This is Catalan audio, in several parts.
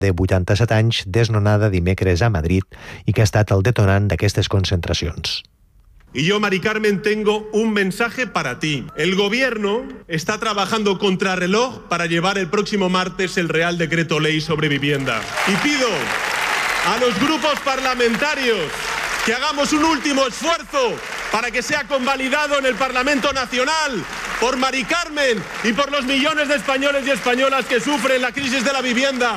de 87 anys, desnonada dimecres a Madrid i que ha estat el detonant d'aquestes concentracions. Y yo, Mari Carmen, tengo un mensaje para ti. El Gobierno está trabajando contrarreloj para llevar el próximo martes el Real Decreto Ley sobre vivienda. Y pido a los grupos parlamentarios que hagamos un último esfuerzo para que sea convalidado en el Parlamento Nacional por Mari Carmen y por los millones de españoles y españolas que sufren la crisis de la vivienda.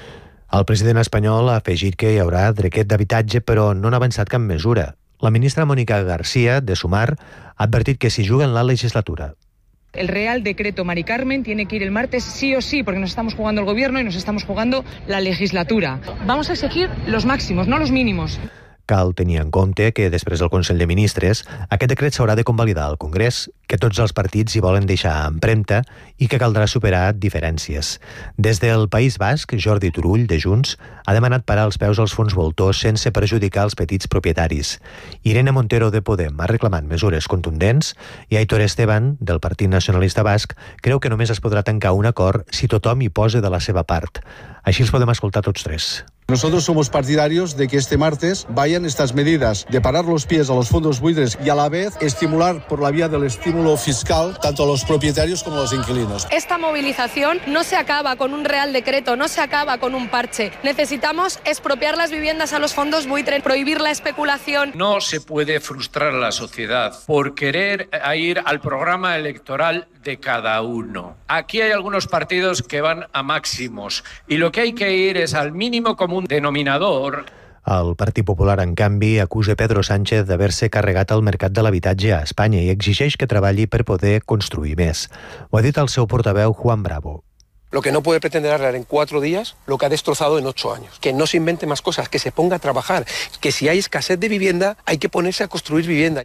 El president espanyol ha afegit que hi haurà decret d'habitatge, però no n'ha avançat cap mesura. La ministra Mónica García, de Sumar, ha advertit que s'hi juga en la legislatura. El Real Decreto Mari Carmen tiene que ir el martes sí o sí, porque nos estamos jugando el gobierno y nos estamos jugando la legislatura. Vamos a exigir los máximos, no los mínimos. Cal tenir en compte que després del Consell de Ministres aquest decret s'haurà de convalidar al Congrés, que tots els partits hi volen deixar empremta i que caldrà superar diferències. Des del País Basc, Jordi Turull, de Junts, ha demanat parar els peus als fons voltors sense perjudicar els petits propietaris. Irene Montero, de Podem, ha reclamat mesures contundents i Aitor Esteban, del Partit Nacionalista Basc, creu que només es podrà tancar un acord si tothom hi posa de la seva part. Així els podem escoltar tots tres. Nosotros somos partidarios de que este martes vayan estas medidas de parar los pies a los fondos buitres y a la vez estimular por la vía del estímulo fiscal tanto a los propietarios como a los inquilinos. Esta movilización no se acaba con un real decreto, no se acaba con un parche. Necesitamos expropiar las viviendas a los fondos buitres, prohibir la especulación. No se puede frustrar a la sociedad por querer ir al programa electoral de cada uno. Aquí hay algunos partidos que van a máximos y lo que hay que ir es al mínimo común denominador. El Partit Popular, en canvi, acusa Pedro Sánchez d'haver-se carregat el mercat de l'habitatge a Espanya i exigeix que treballi per poder construir més. Ho ha dit el seu portaveu, Juan Bravo. Lo que no puede pretender arreglar en 4 días lo que ha destrozado en 8 años. Que no se invente más cosas, que se ponga a trabajar, que si hay escasez de vivienda hay que ponerse a construir vivienda.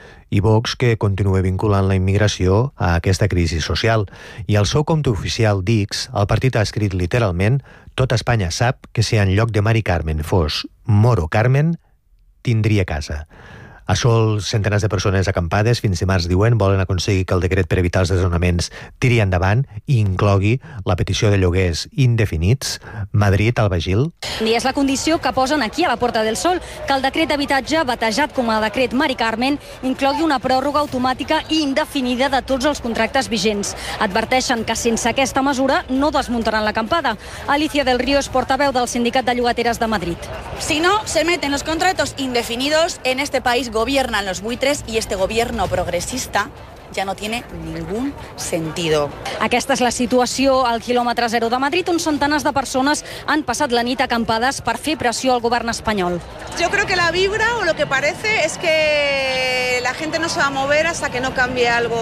I Vox, que continua vinculant la immigració a aquesta crisi social. I al seu compte oficial d'X, el partit ha escrit literalment: tot Espanya sap que si en lloc de Mari Carmen fos Moro Carmen, tindria casa. A Sol, centenars de persones acampades fins dimarts, diuen, volen aconseguir que el decret per evitar els desnonaments tiri endavant i inclogui la petició de lloguers indefinits. Madrid, Alba Gil. I és la condició que posen aquí a la Porta del Sol, que el decret d'habitatge, batejat com a decret Mari Carmen, inclogui una pròrroga automàtica i indefinida de tots els contractes vigents. Adverteixen que sense aquesta mesura no desmuntaran l'acampada. Alicia del Río és portaveu del Sindicat de Llogateres de Madrid. Si no se meten los contratos indefinidos, en este país gobiernan los buitres y este gobierno progresista ja no tiene ningún sentido. Aquesta és la situació al quilòmetre zero de Madrid, on centenars de persones han passat la nit acampades per fer pressió al govern espanyol. Yo creo que la vibra o lo que parece es que la gente no se va a mover hasta que no cambie algo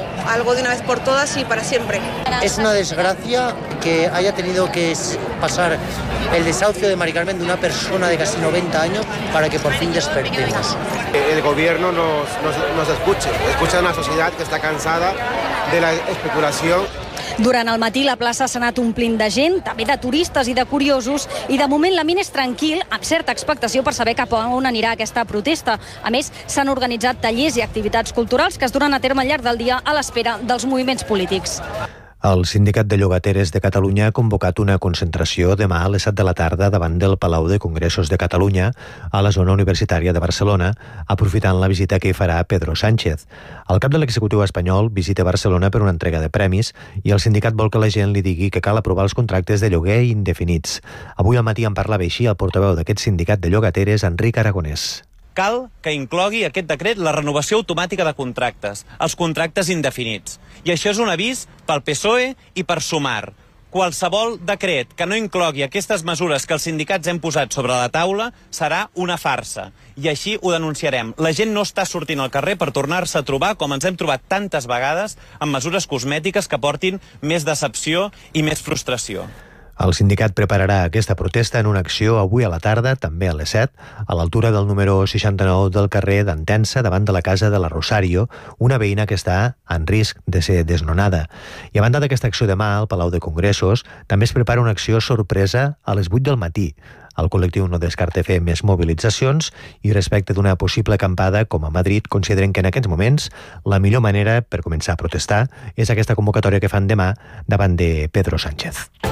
de una vez por todas y para siempre. Es una desgracia que haya tenido que pasar el desahucio de Mari Carmen de una persona de casi 90 años para que por fin despertemos. El gobierno nos escucha a una sociedad que està cansada de la especulació. Durant el matí la plaça s'ha anat omplint de gent, també de turistes i de curiosos, i de moment l'ambient és tranquil, amb certa expectació per saber cap a on anirà aquesta protesta. A més, s'han organitzat tallers i activitats culturals que es duran a terme al llarg del dia a l'espera dels moviments polítics. El Sindicat de Llogateres de Catalunya ha convocat una concentració demà a les 7 de la tarda davant del Palau de Congressos de Catalunya a la zona universitària de Barcelona, aprofitant la visita que hi farà Pedro Sánchez. El cap de l'executiu espanyol visita Barcelona per una entrega de premis i el sindicat vol que la gent li digui que cal aprovar els contractes de lloguer indefinits. Avui al matí en parlava així el portaveu d'aquest sindicat de llogateres, Enric Aragonès. Cal que inclogui aquest decret la renovació automàtica de contractes, els contractes indefinits. I això és un avís pel PSOE i per Sumar. Qualsevol decret que no inclogui aquestes mesures que els sindicats hem posat sobre la taula serà una farsa. I així ho denunciarem. La gent no està sortint al carrer per tornar-se a trobar, com ens hem trobat tantes vegades, amb mesures cosmètiques que portin més decepció i més frustració. El sindicat prepararà aquesta protesta en una acció avui a la tarda, també a les 7, a l'altura del número 69 del carrer d'Entença, davant de la casa de la Rosario, una veïna que està en risc de ser desnonada. I a banda d'aquesta acció demà al Palau de Congressos, també es prepara una acció sorpresa a les 8 del matí. El col·lectiu no descarta fer més mobilitzacions i respecte d'una possible acampada com a Madrid consideren que en aquests moments la millor manera per començar a protestar és aquesta convocatòria que fan demà davant de Pedro Sánchez.